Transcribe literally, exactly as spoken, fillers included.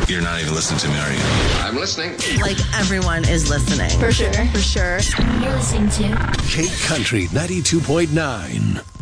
You're not even listening to me, are you? I'm listening. Like, everyone is listening. For sure. For sure. You're listening to Cape Country ninety-two point nine.